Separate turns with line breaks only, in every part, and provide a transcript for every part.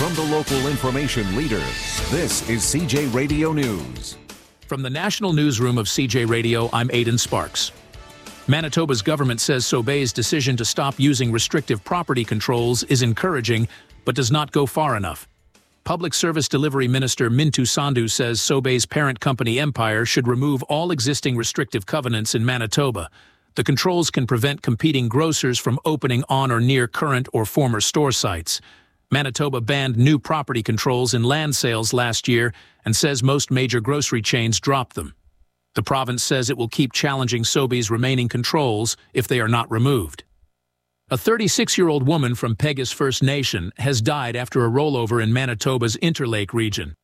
From the local information leader, this is CJ Radio News.
From the National Newsroom of CJ Radio, I'm Aidan Sparks. Manitoba's government says Sobeys' decision to stop using restrictive property controls is encouraging, but does not go far enough. Public Service Delivery Minister Mintu Sandhu says Sobeys' parent company Empire should remove all existing restrictive covenants in Manitoba. The controls can prevent competing grocers from opening on or near current or former store sites. Manitoba banned new property controls in land sales last year and says most major grocery chains dropped them. The province says it will keep challenging Sobeys' remaining controls if they are not removed. A 36-year-old woman from Peguis First Nation has died after a rollover in Manitoba's Interlake region.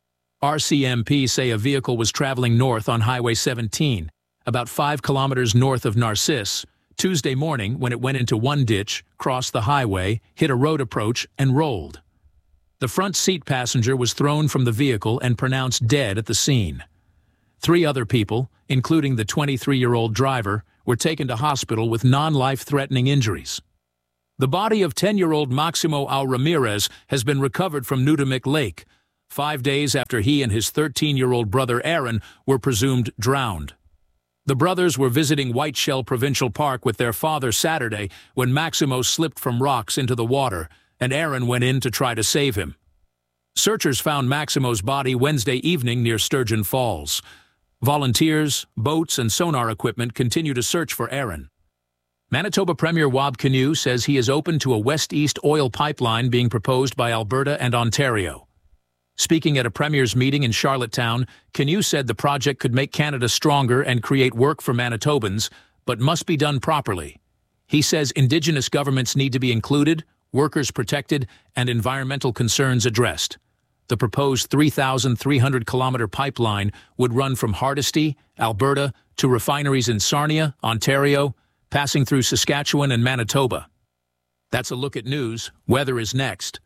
RCMP say a vehicle was traveling north on Highway 17, about 5 kilometers north of Narcisse, Tuesday morning when it went into one ditch, crossed the highway, hit a road approach, and rolled. The front seat passenger was thrown from the vehicle and pronounced dead at the scene. 3 other people, including the 23-year-old driver, were taken to hospital with non-life-threatening injuries. The body of 10-year-old Maximo Au Ramirez has been recovered from Nudamik Lake, 5 days after he and his 13-year-old brother Aaron were presumed drowned. The brothers were visiting Whiteshell Provincial Park with their father Saturday when Maximo slipped from rocks into the water, and Aaron went in to try to save him. Searchers found Maximo's body Wednesday evening near Sturgeon Falls. Volunteers, boats, and sonar equipment continue to search for Aaron. Manitoba Premier Wab Kinew says he is open to a west-east oil pipeline being proposed by Alberta and Ontario. Speaking at a Premier's meeting in Charlottetown, Kinew said the project could make Canada stronger and create work for Manitobans, but must be done properly. He says Indigenous governments need to be included, workers protected, and environmental concerns addressed. The proposed 3,300-kilometer pipeline would run from Hardisty, Alberta, to refineries in Sarnia, Ontario, passing through Saskatchewan and Manitoba. That's a look at news. Weather is next.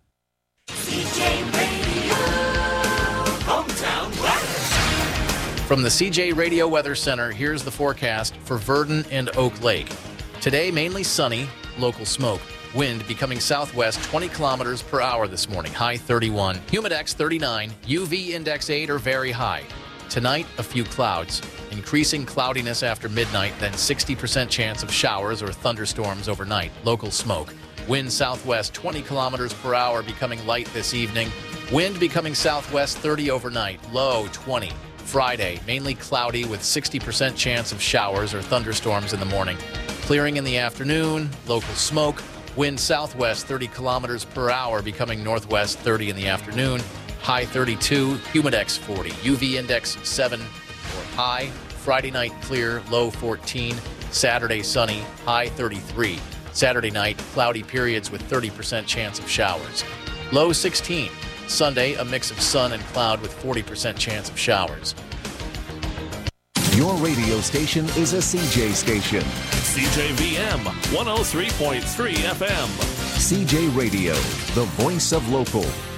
CJ Radio, hometown weather.
From the CJ Radio Weather Center, here's the forecast for Virden and Oak Lake. Today, mainly sunny, local smoke. Wind becoming southwest 20 kilometers per hour this morning, high 31. Humidex 39, UV index 8 or very high. Tonight, a few clouds. Increasing cloudiness after midnight, then 60% chance of showers or thunderstorms overnight, local smoke. Wind southwest 20 kilometers per hour becoming light this evening. Wind becoming southwest 30 overnight, low 20. Friday, mainly cloudy with 60% chance of showers or thunderstorms in the morning. Clearing in the afternoon, local smoke. Wind southwest 30 kilometers per hour becoming northwest 30 in the afternoon. High 32, humidex 40, UV index 7 or high. Friday night clear, low 14. Saturday sunny, high 33. Saturday night cloudy periods with 30% chance of showers. Low 16. Sunday a mix of sun and cloud with 40% chance of showers.
Your radio station is a CJ station.
CJVM 103.3 FM.
CJ Radio, the voice of local.